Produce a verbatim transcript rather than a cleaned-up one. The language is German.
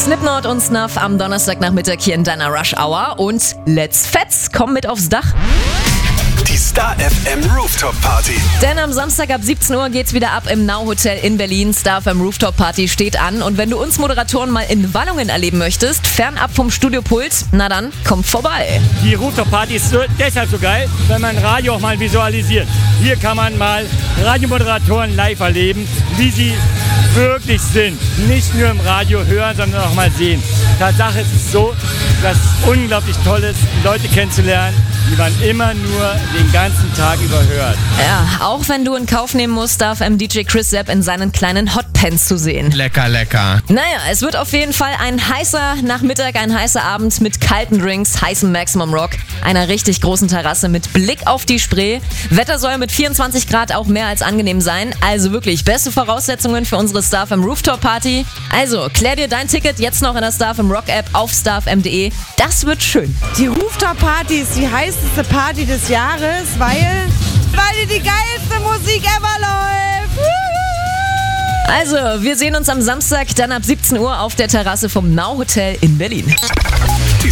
Slipknot und Snuff am Donnerstagnachmittag hier in deiner Rush Hour. Und Let's Fetz, komm mit aufs Dach. Die Star F M Rooftop Party. Denn am Samstag ab siebzehn Uhr geht's wieder ab im Now Hotel in Berlin. Star F M Rooftop Party steht an. Und wenn du uns Moderatoren mal in Wallungen erleben möchtest, fernab vom Studiopult, na dann, komm vorbei. Die Rooftop Party ist so, deshalb so geil, wenn man Radio auch mal visualisiert. Hier kann man mal Radiomoderatoren live erleben, wie sie wirklich sind. Nicht nur im Radio hören, sondern auch mal sehen. Tatsache ist es so, dass es unglaublich toll ist, Leute kennenzulernen, die man immer nur den ganzen Tag über hört. Ja, auch wenn du in Kauf nehmen musst, darf M D J Chris Sepp in seinen kleinen Hotpants zu sehen. Lecker, lecker. Naja, es wird auf jeden Fall ein heißer Nachmittag, ein heißer Abend mit kalten Drinks, heißem Maximum Rock, einer richtig großen Terrasse mit Blick auf die Spree. Wetter soll mit vierundzwanzig Grad auch mehr als angenehm sein. Also wirklich beste Voraussetzungen für unsere Star F M Rooftop Party. Also klär dir dein Ticket jetzt noch in der Star F M Rock App auf star f m punkt d e. Das wird schön. Die Rooftop Party ist die heißeste Party des Jahres, weil, weil die geilste Musik ever läuft. Also, wir sehen uns am Samstag dann ab siebzehn Uhr auf der Terrasse vom Now Hotel in Berlin.